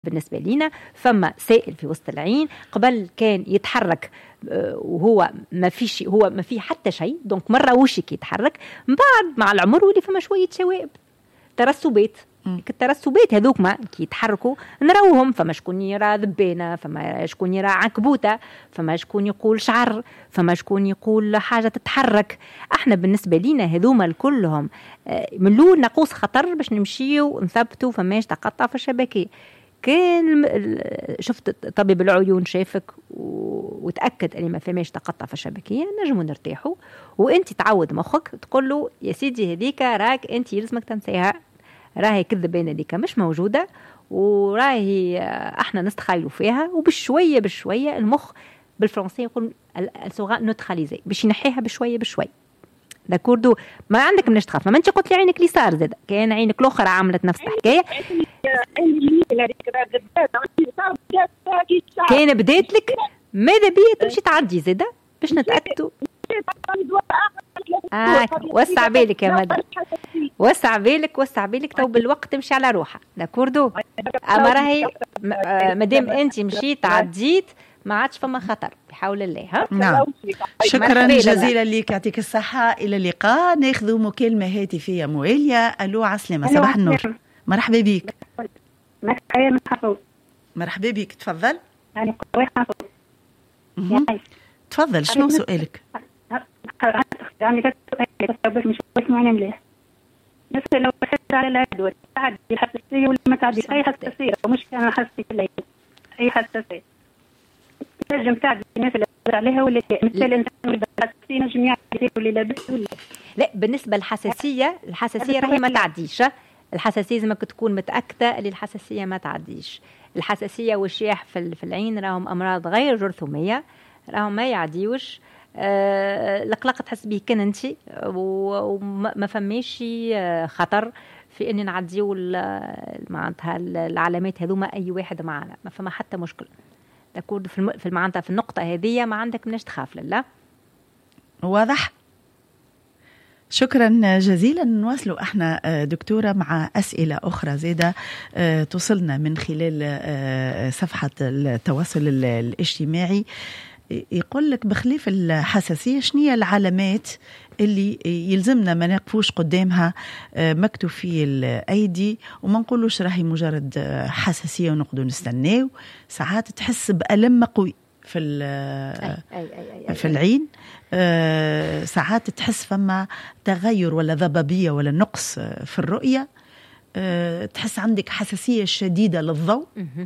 بالنسبة لينا فما سائل في وسط العين قبل كان يتحرك وهو ما في حتى شيء، دونك مرة وشك يتحرك، من بعد مع العمر ولي فما شوية شوائب ترسبات. الترسبات هذوك ما كي يتحركوا نراوهم، فما شكون يرى ذبانة، فما شكون يرى عنكبوتة، فما شكون يقول شعر، فما شكون يقول حاجة تتحرك. احنا بالنسبة لينا هذوما الكلهم من لون ناقوس خطر باش نمشيو ونثبتوا فماش تقطع في الشبكية. كان شفت طبيب العيون شافك وتأكد أني ما فماش تقطع في الشبكية، نجموا نرتاحوا. وانت تعود مخك تقول له يا سيدي هذيك راك انت يلزمك تنسيها، راهي كذبانة هذيك مش موجودة، وراهي احنا نستخيلوا فيها. وبشوية بشوية المخ بالفرنسية يقول السوغا نوتراليزي باش ينحيها بشوية بشوية. داكوردو ما عندك مناش تخاف. ما انت قلت لي عينك اللي صار زاد كان عينك الاخرى عملت نفس الحكايه، كان بدات لك ماذا بيا تمشي تعدي زاده باش نتاكدوا. وسع بالك يا مدى، وسع بالك تو بالوقت تمشي على روحها. داكوردو اما راهي مادام انت مشيت عديت ما عادش فما خطر بحول الله. ها نعم شكرا جزيلا لك، يعطيك الصحة. إلى اللقاء. ناخذ مكالمة هاتفية موالية. ألو عسلامة، صباح النور. مرحبا بك. مرحبا بك، تفضل. تفضل شنو سؤالك؟ بس لو بحثت على الأدوية تعدي الحساسية ولا ما تعدي أي حساسية، ومش كان حساسية الليل أي حساسية نجم تعدي الناس اللي عليها ولا مثل انت الحساسية نجم يعدي ولا لابس ولا لا. بالنسبة للحساسية راهي ما تعديش. الحساسية لازمك تكون متأكدة اللي الحساسية ما تعديش. الحساسية والشياح في العين راهم أمراض غير جرثومية، راهم ما يعديوش. القلق تحس به كان انت وما فماش خطر في ان نعديو معناتها العلامات هذوما اي واحد معنا، ما فما حتى مشكل. تكون في معناتها في النقطه هذه ما عندك مناش تخاف. لا واضح. شكرا جزيلا. نواصلوا احنا دكتورة مع أسئلة أخرى زيادة توصلنا من خلال صفحة التواصل الاجتماعي. يقول لك بخلاف الحساسية شنية العلامات اللي يلزمنا ما نقفوش قدامها مكتوب في الأيدي وما نقولوش راهي مجرد حساسية ونقدر نستناو؟ ساعات تحس بألم قوي في العين، ساعات تحس فما تغير ولا ضبابية ولا نقص في الرؤية، تحس عندك حساسية شديدة للضوء،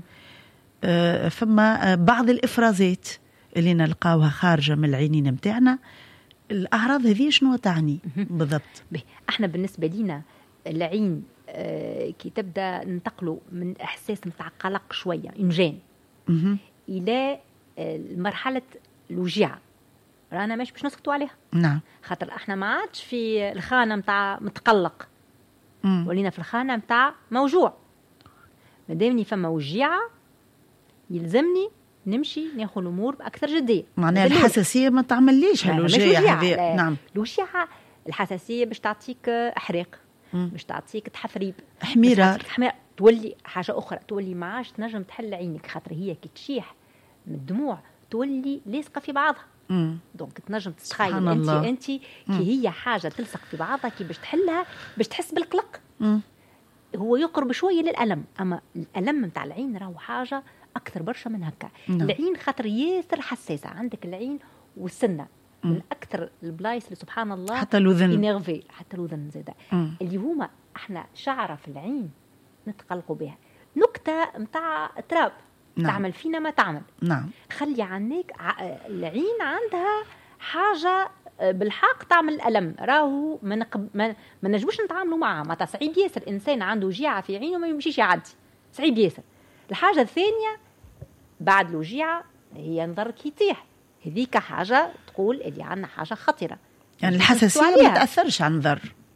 فما بعض الإفرازات اللي نلقاوها خارجة من العينين متاعنا. الأعراض هذه شنو تعني بالضبط؟ احنا بالنسبة لنا العين كي تبدأ ننتقلوا من إحساس متاع قلق شوية إنجان إلى مرحلة الوجيعة، رانا مش باش نسكتوا عليها. نعم. خاطر احنا ما عادش في الخانة متاع متقلق، ولينا في الخانة متاع موجوع. مادامني فما وجيعة يلزمني نمشي ناخذ الامور باكثر جديه. معناها الحساسيه ما تعمليش هالوجيعه هذه. نعم. الوجيعه الحساسيه باش تعطيك احراق، باش تعطيك تحفريب، حميره، تولي حاجه اخرى، تولي ما عادش تنجم تحل عينك، خاطر هي كي تشيح من الدموع تولي لاصقه في بعضها. دونك تنجم تتخيل انت كي هي حاجه تلصق في بعضها كي باش تحلها باش تحس بالقلق. هو يقرب شويه للالم، اما الالم نتاع العين راهو حاجه أكثر برشا من هكا. العين خاطر ياسر حساسة، عندك العين والسنة من أكثر البلايص اللي سبحان الله حتى الوذن ينغفي، حتى الوذن زاده اللي هما احنا شعرة في العين نتقلقوا بها. نكتة متاع تراب تعمل فينا ما تعمل. خلي عنك العين عندها حاجة بالحق تعمل ألم، راهو ما نجموش نتعاملوا معها. ما تصعيب ياسر إنسان عنده وجيعة في عينه ما يمشيش يعدي، صعيب ياسر. الحاجة الثانية بعد الوجيعة هي نظرك يطيح، هذيك حاجة تقول اللي عندنا حاجة خطرة. يعني الحساسية ما تأثرش على النظر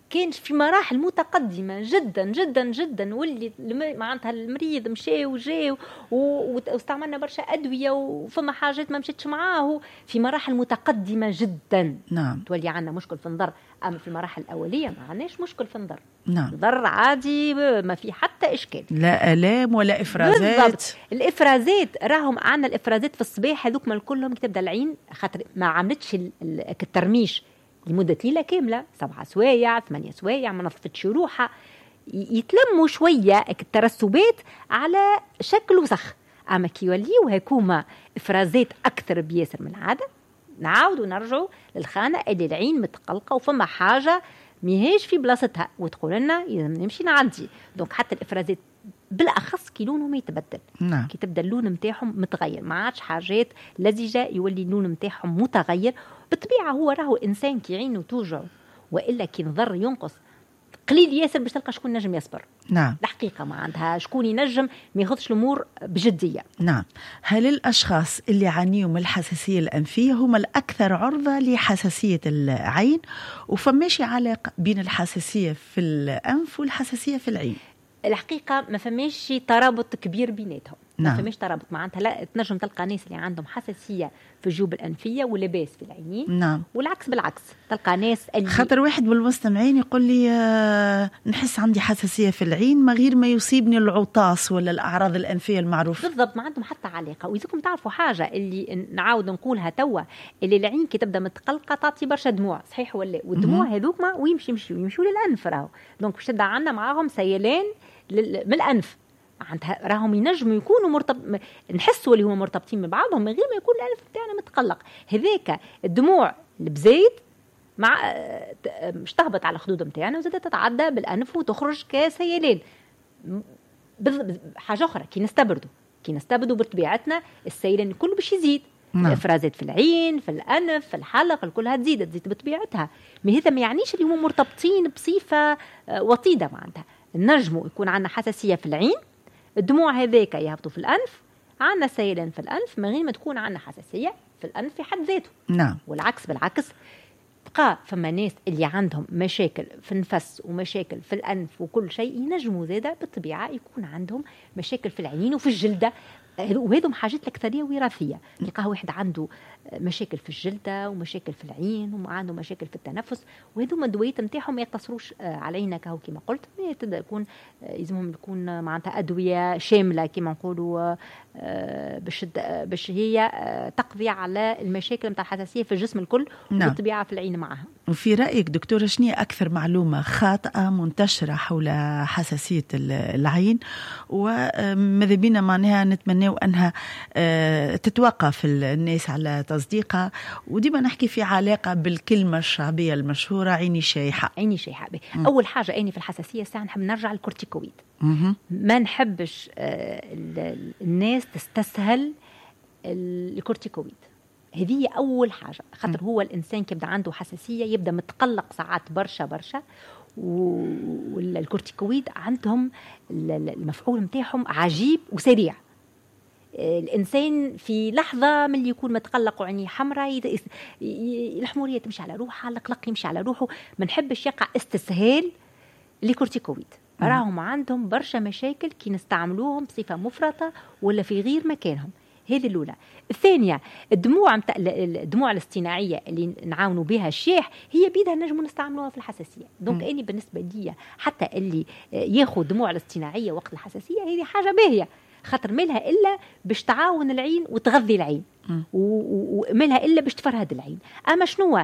كان في مراحل متقدمه جدا جدا جدا، واللي معناتها المريض مشى وجا واستعملنا برشا ادويه وفما حاجات ما مشيتش معاه في مراحل متقدمه جدا. نعم. تولي عندنا مشكل في النظر، اما في المراحل الاوليه ما عندناش مشكل في النظر. نعم. النظر عادي ما في حتى اشكال، لا الام ولا افرازات. بالضبط. الافرازات راهم عندنا الافرازات في الصباح هذوك من كلهم تبدا العين خاطر ما عملتش الترميش لمدة ليلة كاملة 7 سوايع 8 سوايع ما نظفتش روحها، يتلموا شوية الترسبات على شكل وسخ. أما كي يوليو هكوما إفرازات أكثر بياسر من العادة، نعاود ونرجعوا للخانة اللي العين متقلقة وفما حاجة ميهاش في بلاصتها وتقول لنا نمشي نعدي. دونك حتى الإفرازات بالأخص كي لونهم يتبدل. نعم. كي تبدأ اللون متاعهم متغير، ما عادش حاجات لزجة، يولي اللون متاعهم متغير. بالطبيعة هو راهو الإنسان كي عينه توجع وإلا كي نظر ينقص قليل ياسر باش تلقى شكون نجم يصبر. نعم. الحقيقة ما عندها شكون ينجم ما ياخذش الأمور بجدية. نعم. هل الأشخاص اللي يعانيوا من الحساسية الأنفية هم الأكثر عرضة لحساسية العين، وفماشي علاقة بين الحساسية في الأنف والحساسية في العين؟ الحقيقة ما فماش ترابط كبير بيناتهم. نعم. ما فماش ترابط معناتها لا تنجم تلقى ناس اللي عندهم حساسية في الجيوب الأنفية ولباس في العينين. نعم. والعكس بالعكس تلقى ناس اللي خاطر واحد من المستمعين يقول لي نحس عندي حساسية في العين ما غير ما يصيبني العطاس ولا الأعراض الأنفية المعروفة. بالضبط، ما عندهم حتى علاقة. وإذاكم تعرفوا حاجة اللي نعاود نقولها توا، اللي العين كي تبدأ متقلقة تعطي برشا دموع، صحيح ولا؟ والدموع هذوك ما ويمشوا للأنف راهو. دونك باش تبدا عندنا معاهم سيلان من الأنف، راهم ينجموا يكونوا نحسوا اللي هما مرتبطين ببعضهم من غير ما يكون الأنف بتاعنا متقلق. هذاك الدموع البزايد مع مش تهبط على الخدود بتاعنا وزادة تتعدى بالأنف وتخرج كسيلان. حاجة أخرى كي نستبردوا بطبيعتنا السيلان كله باش يزيد. الإفرازات في العين في الأنف في الحلق كلها تزيد بطبيعتها. ما هذا ما يعنيش اللي هم مرتبطين بصفة وطيدة معناتها. النجم يكون عندنا حساسية في العين، الدموع هذاك يهبطوا في الأنف، عندنا سيلان في الأنف من غير ما تكون عندنا حساسية في الأنف في حد ذاته. نعم. والعكس بالعكس. بقى فما ناس اللي عندهم مشاكل في النفس ومشاكل في الأنف وكل شيء ينجموا زادة بالطبيعة يكون عندهم مشاكل في العينين وفي الجلدة، وهذم حاجات الأكثرية وراثية. تلقاه واحد عنده مشاكل في الجلدة ومشاكل في العين وعنده مشاكل في التنفس، وهذوما الدويات نتاعهم ما يقتصروش علينا كهو كما قلت، تبدا يكون يلزمهم يكون معناتها أدوية شاملة كما نقولوا باش هي تقضي على المشاكل نتاع الحساسية في الجسم الكل. نعم. والطبيعة في العين معها. وفي رأيك دكتورة شنو أكثر معلومة خاطئة منتشرة حول حساسية العين، وماذا بينا معناها نتمنى أنها تتوقف الناس على تصديقها؟ وديما نحكي في علاقة بالكلمة الشعبية المشهورة عيني شايحة. عيني شايحة. أول حاجة أني في الحساسية ساعة نحب نرجع للكورتيكويد. ما نحبش الناس تستسهل الكورتيكويد. هذه أول حاجة، خاطر هو الإنسان كيبدأ عنده حساسية يبدأ متقلق ساعات برشا والكورتيكويد عندهم المفعول متاعهم عجيب وسريع. الإنسان في لحظة من اللي يكون متقلق وعينيه حمراء الحمورية تمشي على روحها، القلق يمشي على روحه. ما نحبش يقع استسهال لكورتيكويد. راهم عندهم برشا مشاكل كي نستعملوهم بصفة مفرطة ولا في غير مكانهم. هذه الأولى. الثانية الدموع الاصطناعية اللي نعاونوا بها الشيح هي بيدها نجموا نستعملوها في الحساسية. دونك أني بالنسبة لي حتى اللي ياخذ دموع الاصطناعية وقت الحساسية هذه حاجة باهية، خاطر مالها إلا باش تعاون العين وتغذي العين ومالها إلا باش تفرهد العين. أما شنو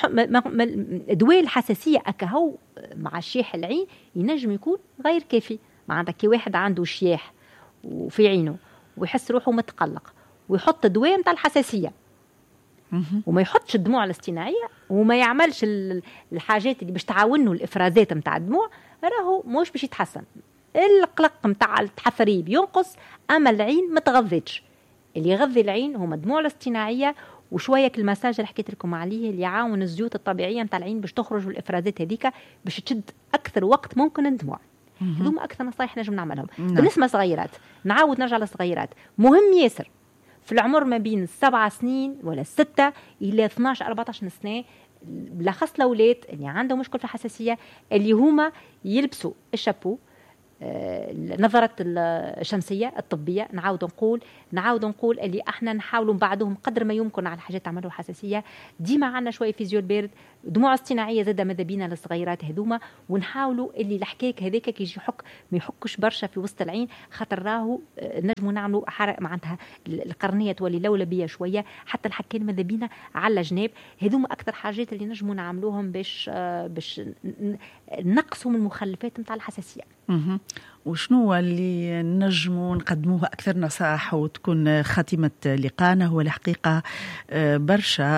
دواء الحساسية أكهو مع الشيح العين ينجم يكون غير كافي. معناتها كي واحد عنده شياح وفي عينه ويحس روحه متقلق ويحط دواء متاع الحساسية وما يحطش الدموع الاصطناعية وما يعملش الحاجات اللي باش تعاونه الإفرازات متاع الدموع، راهو مش باش يتحسن. القلق متاع التحثريب ينقص، أما العين ما تغذيتش. اللي يغذي العين هما الدموع الاصطناعية وشوية المساج اللي حكيت لكم عليه اللي يعاون الزيوت الطبيعية متاع العين باش تخرج والإفرازات هذيك باش تشد أكثر وقت ممكن الدموع. هذوما أكثر نصايح نجم نعملهم. بالنسبة صغيرات نعاود نرجع للصغيرات، مهم ياسر في العمر ما بين 7 سنين ولا 6 إلى 12-14 سنة بالاخص الاولاد اللي عندهم مشكل في الحساسيه، اللي هما يلبسوا الشابو، نظرة الشمسية الطبية. نعاود نقول اللي احنا نحاولوا بعضهم قدر ما يمكن على الحاجات تعملوا حساسية. ديما عندنا شوية فيزيول بارد، دموع اصطناعية زادة ماذا بينا للصغيرات هذوما، ونحاولوا اللي الحكاك هذاك كي يجي يحك ما يحكش برشا في وسط العين، خاطر راهو نجموا نعملوا معناتها القرنية تولي لولبية شوية، حتى الحكين ماذا بينا على جناب. هذوما أكثر حاجات اللي نجموا نعملوهم باش نقصوا من المخلفات نتاع الحساسية. وشنو اللي نجموا نقدموه أكثر نصائح وتكون خاتمة لقانا؟ هو الحقيقة برشا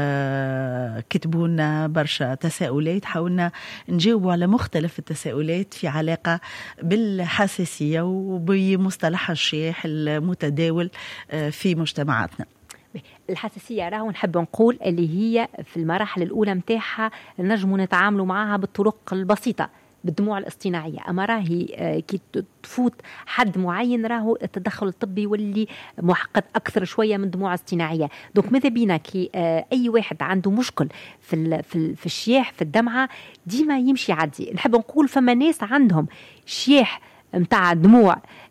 كتبونا برشا تساؤلات، حاولنا نجاوبوا على مختلف التساؤلات في علاقة بالحساسية وبمصطلح الشيح المتداول في مجتمعاتنا. الحساسية راهو نحب نقول اللي هي في المراحل الأولى متاعها نجموا نتعاملوا معها بالطرق البسيطة بالدموع الاصطناعية. أما راهي كي تفوت حد معين راهو التدخل الطبي واللي معقد أكثر شوية من دموع اصطناعية. دونك ماذا بينا كي أي واحد عنده مشكل في الشياح في الدمعة ديما يمشي عادي. نحب نقول فما ناس عندهم شياح متاع دموع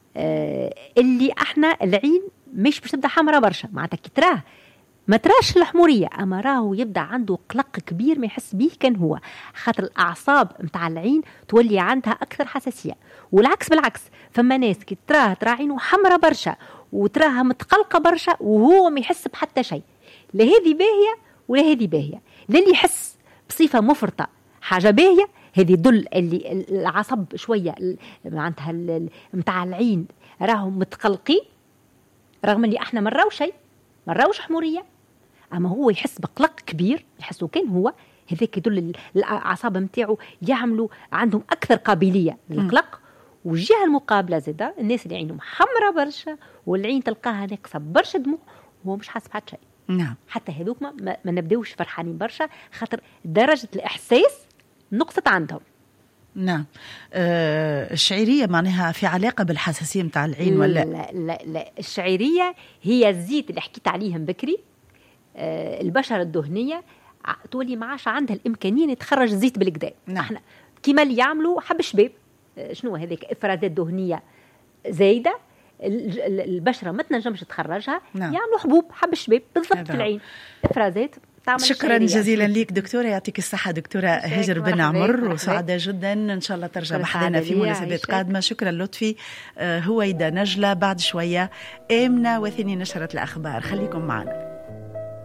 اللي احنا العين مش باش تبدا حمراء برشا، معناتها كي تراه ما تراش الحمورية، أما راهو يبدأ عنده قلق كبير ما يحس به كان هو، خاطر الأعصاب متاع العين تولي عندها أكثر حساسية. والعكس بالعكس، فما ناس كي ترى عينه حمراء برشا وتراها متقلقة برشا وهو ما يحس بحتى شيء. لا هذه باهية ولا هذه باهية، للي يحس بصفة مفرطة حاجة باهية هذه يدل اللي العصب شوية معناتها متاع العين راهم متقلقين، رغم اللي احنا ما نراوش حمورية، أما هو يحس بقلق كبير يحسه كان هو هذاك يدل الأعصاب متاعه يعملوا عندهم أكثر قابلية للقلق. والجهة المقابلة زادة الناس اللي عينهم حمراء برشا والعين تلقاها ناقصة برشا دموع وهو مش حاسس بحد شيء. نعم. حتى هذوك ما نبداوش فرحانين برشا خاطر درجة الإحساس نقصت عندهم. نعم. الشعيرية معناها في علاقة بالحساسية متاع العين ولا؟ لا الشعيرية هي الزيت اللي حكيت عليهم بكري. البشرة الدهنية تولي معاش عندها الإمكانية تخرج الزيت بالكدا. نعم. احنا كيما اللي يعملوا حب شباب شنو هذيك إفرازات دهنية زايدة البشرة ما تنجمش تخرجها. نعم. يعملوا حبوب حب شباب بالضبط في العين إفرازات. شكرا جزيلا لك دكتورة، يعطيك الصحة دكتورة هاجر بن عمر، وسعداء جدا إن شاء الله ترجع بحضنا في مناسبات قادمة. شكرا لطفي. هويدا نجلة بعد شوية آمنة وثاني نشرة الأخبار، خليكم معنا.